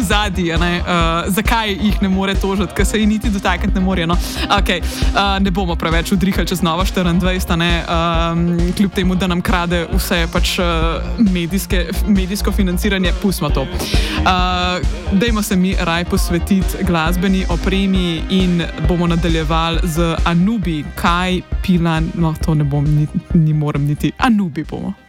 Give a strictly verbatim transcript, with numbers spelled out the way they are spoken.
ozadji, uh, zakaj jih ne more tožiti, ker se jih niti dotakniti ne morejo. No? Okay. Uh, ne bomo preveč udrihali čez Nova štiriindvajset, um, kljub temu, da nam krade vse pač uh, medijske, medijsko financiranje, pustimo to. Uh, dajmo se mi raj posvetiti glasbeni opremi in bomo nadaljevali z Anubi, kaj Pilan, no to ne bom, ni, ni morem niti, Anubi bomo.